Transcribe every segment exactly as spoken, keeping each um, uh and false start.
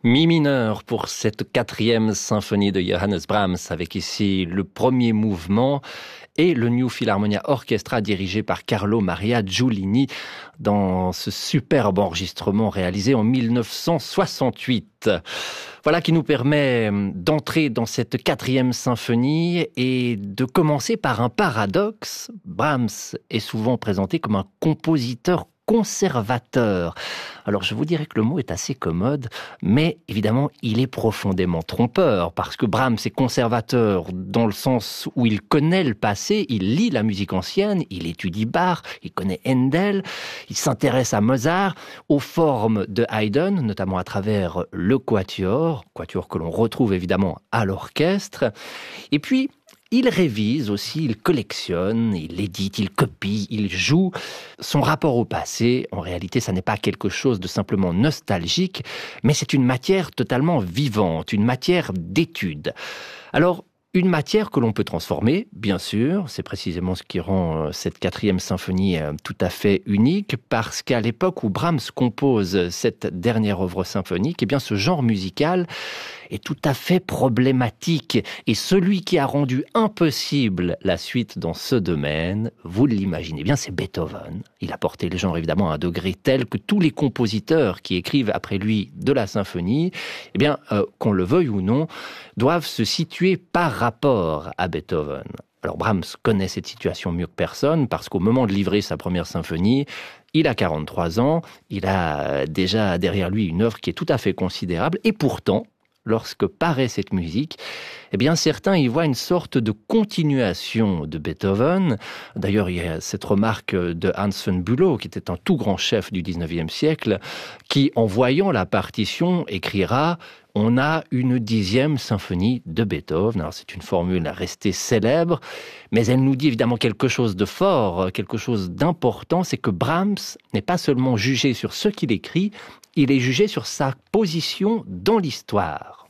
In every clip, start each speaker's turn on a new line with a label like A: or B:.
A: Mi mineur pour cette quatrième symphonie de Johannes Brahms, avec ici le premier mouvement et le New Philharmonia Orchestra dirigé par Carlo Maria Giulini dans ce superbe enregistrement réalisé en mille neuf cent soixante-huit. Voilà qui nous permet d'entrer dans cette quatrième symphonie et de commencer par un paradoxe. Brahms est souvent présenté comme un compositeur conservateur. Alors je vous dirais que le mot est assez commode, mais évidemment il est profondément trompeur, parce que Brahms est conservateur dans le sens où il connaît le passé, il lit la musique ancienne, il étudie Bach, il connaît Handel, il s'intéresse à Mozart, aux formes de Haydn, notamment à travers le quatuor, quatuor que l'on retrouve évidemment à l'orchestre, et puis il révise aussi, il collectionne, il édite, il copie, il joue. Son rapport au passé, en réalité, ça n'est pas quelque chose de simplement nostalgique, mais c'est une matière totalement vivante, une matière d'étude. Alors, une matière que l'on peut transformer, bien sûr, c'est précisément ce qui rend cette quatrième symphonie tout à fait unique, parce qu'à l'époque où Brahms compose cette dernière œuvre symphonique, eh bien ce genre musical est tout à fait problématique. Et celui qui a rendu impossible la suite dans ce domaine, vous l'imaginez bien, c'est Beethoven. Il a porté le genre évidemment à un degré tel que tous les compositeurs qui écrivent après lui de la symphonie, eh bien, euh, qu'on le veuille ou non, doivent se situer par rapport à Beethoven. Alors Brahms connaît cette situation mieux que personne, parce qu'au moment de livrer sa première symphonie, il a quarante-trois ans, il a déjà derrière lui une œuvre qui est tout à fait considérable, et pourtant, lorsque paraît cette musique, eh bien certains y voient une sorte de continuation de Beethoven. D'ailleurs, il y a cette remarque de Hans von Bülow, qui était un tout grand chef du dix-neuvième siècle, qui, en voyant la partition, écrira « On a une dixième symphonie de Beethoven ». Alors c'est une formule restée célèbre, mais elle nous dit évidemment quelque chose de fort, quelque chose d'important, c'est que Brahms n'est pas seulement jugé sur ce qu'il écrit, il est jugé sur sa position dans l'histoire.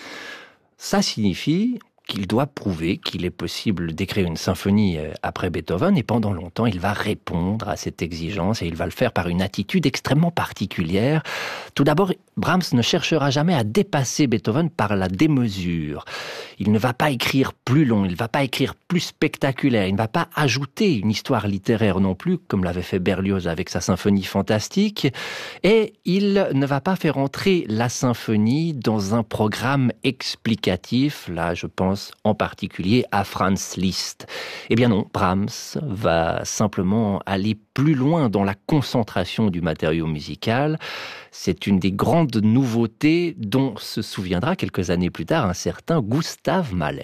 A: Ça signifie qu'il doit prouver qu'il est possible d'écrire une symphonie après Beethoven, et pendant longtemps, il va répondre à cette exigence, et il va le faire par une attitude extrêmement particulière. Tout d'abord, Brahms ne cherchera jamais à dépasser Beethoven par la démesure. Il ne va pas écrire plus long, il ne va pas écrire plus spectaculaire, il ne va pas ajouter une histoire littéraire non plus, comme l'avait fait Berlioz avec sa symphonie fantastique, et il ne va pas faire entrer la symphonie dans un programme explicatif. Là, je pense en particulier à Franz Liszt. Eh bien non, Brahms va simplement aller plus loin dans la concentration du matériau musical. C'est une des grandes nouveautés dont se souviendra quelques années plus tard un certain Gustav Mahler.